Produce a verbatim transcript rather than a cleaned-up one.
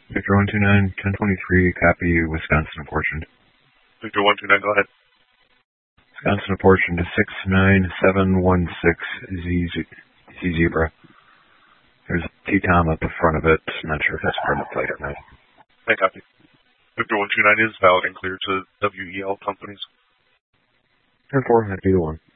Victor one two nine, ten twenty-three, copy Wisconsin apportioned. Victor one two nine, go ahead. Wisconsin apportioned to six nine seven one six Z, Z Zebra. There's a T-Tom at the front of it. I'm not sure if that's permit plate or not. I copy. Victor one two nine is valid and clear to W E L companies. ten four, that'd be the one.